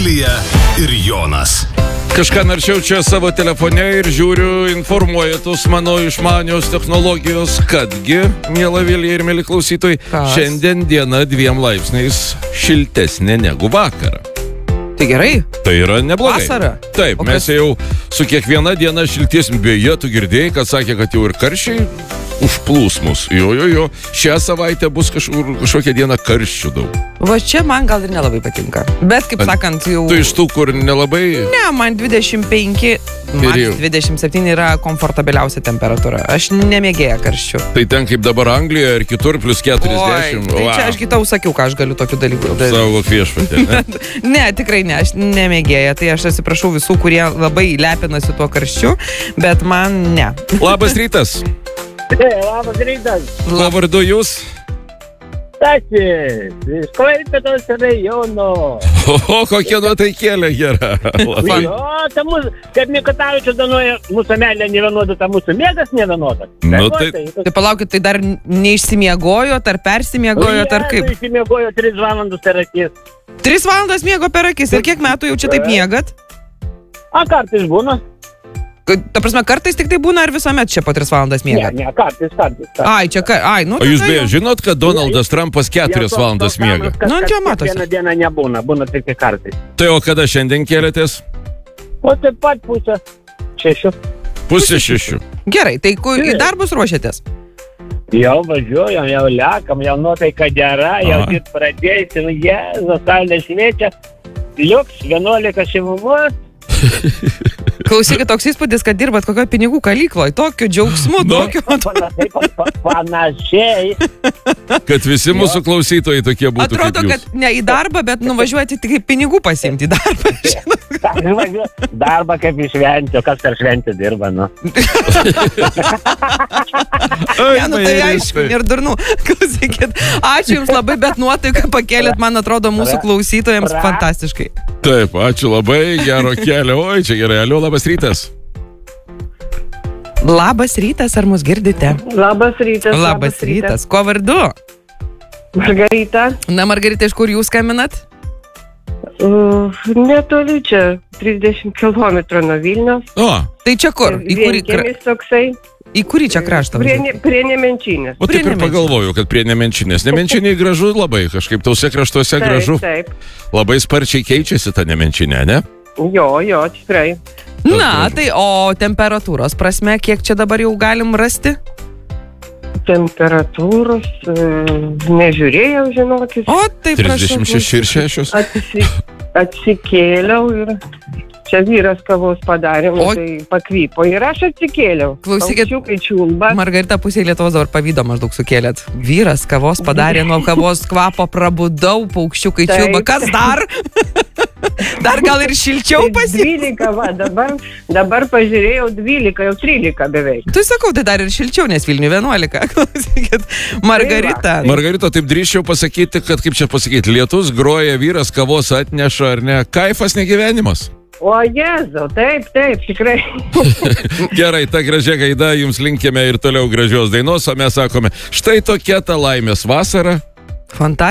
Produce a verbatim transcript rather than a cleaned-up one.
Emilija ir Jonas. Kažką naršiau čia savo telefone ir žiūriu, informuojatus mano išmanios technologijos, kadgi, miela Vilija ir mieli klausytojai, Kas? šiandien diena dviem laipsniais šiltesnė negu vakar. Tai gerai. Tai yra neblogai. Vasara. Taip, O mes kas- jau su kiekviena diena šiltiesim. Beje, tu girdėjai, kad sakė, kad jau ir karščiai užplūs mus. Jo, jo, jo. Šią savaitę bus kažkur, kažkokia diena karščių daug. Va čia man gal ir nelabai patinka. Bet, kaip sakant, jau... Tu iš tų, kur nelabai... Ne, man dvidešimt penki, man jau. dvidešimt septyni yra komfortabiliausia temperatūra. Aš nemėgėja karščių. Tai ten kaip dabar Anglijoje ir kitur plus keturiasdešimt. Oi, tai čia aš kitau sakiau, ką aš galiu tokių dalykų daryti. Savo viešpatė, ne? Ne, tikrai ne, aš nemėgėja. Tai aš atsiprašau visų, kurie labai lepinasi tuo karščiu, bet man ne. Labas rytas. Labas rytas. Kuo vardu jūs? Stasis, iš Klaipėdos rajono. O, kokia nuotaikėlė gera. Labai. Jo, ta mūsų, kaip Mikutavičius dainuoja, mūsų meilė nevienoda, ta mūsų miegas nevienodas. Nu, va, tai- Tai palaukit, tai dar neišsimiegojot, ar persimiegojo, ar kaip? Įsimiegojo tris valandus per akis. Tris valandas miego per akis. Ir kiek metų jau čia taip miegat? A kartais būna? Ta prasme, kartais tik tai būna, ar visuomet čia po tris valandas Ne, miegat? ne, kartais, kartais. kartais. Ai, čia ką, ai, nu... O jūs tada beje jau. žinot, kad Donaldas Trumpas keturias Jau toks- valandas toks miega? amžius, kad- Nu, kad čia matosi. Kiekvieną dieną nebūna, būna tik tai kartais. Tai o kada šiandien kėlėtės? O taip pat pusę šešių. Pusė šešių. Gerai, tai ku, į darbus ruošiatės? Jau važiuojam, jau lekam, jau nuotaika gera, jau Aha. dirbt pradėsim, jėzus, saulė šviečia, liuks, vienuolika šilumos. Klausykit, toks įspūdis, kad dirbat kokio pinigų kalykloje, tokiu džiaugsmu, Nu. tokiu... Panašiai, pa- pa- panašiai. Kad visi mūsų klausytojai tokie būtų Atrodo, kaip kad jūs. ne į darbą, bet nuvažiuoti tik pinigų pasiimti į darbą. Darbą kaip išventi, o kas per šventę dirba, nu. Ne, nu tai aišku, ir durnu. Klausykit, ačiū Jums labai, bet nuotaiką pakėlėt, man atrodo, mūsų klausytojams Pra. fantastiškai. Taip, ačiū labai, gero kelio. Oi, čia gerai. Alio, labas rytas. Labas rytas, ar mus girdite? Labas rytas. Labas rytas. Kuo vardu? Margarita. Na, Margarita, iš kur jūs skambinat? Uh, netoli čia, trisdešimt kilometrų nuo Vilniaus. O, Tai čia kur? Į kurį, kra... Vienkiemis toksai. į kurį čia kraštą? Prie, važiuojat? ne- prie Nemenčinės. o taip ir Nemenčinės. pagalvoju, kad prie Nemenčinės. Nemenčiniai gražu labai, kažkaip tausia kraštuose gražu. Taip, Labai sparčiai keičiasi ta Nemenčinė, ne? taip. Jo, jo, tikrai. Na, tai o temperatūros prasme, kiek čia dabar jau galim rasti? Temperatūros, uh, nežiūrėjau, žinokit. O, tai prašau. trisdešimt šeši ir šešios. Atsi, atsikėliau ir čia vyras kavos padarė, O- o... tai pakvypo. Ir aš atsikėliau. Klausykit, Paukščiukai čiulba. Margarita pusė Lietuvos dabar pavydo maždaug sukėlėt. Vyras kavos padarė, nuo kavos kvapo prabudau, paukščiukai Taip. čiulba. Kas dar? Dar gal ir šilčiau Tai pasi... dvylika, va, dabar, dabar pažiūrėjau dvylika, jau trylika beveik. Tai sakau, tai dar ir šilčiau, nes Vilnių vienuolika. Klausykit, Margarita. Margarita, taip drįščiau pasakyti, kad, kaip čia pasakyti, lietus groja, vyras kavos atneša, ar ne? Kaifas, ne gyvenimas. O Jėzau, taip, taip, tikrai. Gerai, ta gražia gaida, jums linkime ir toliau gražios dainos, o mes sakome, štai tokia ta laimės vasara. Fantastika.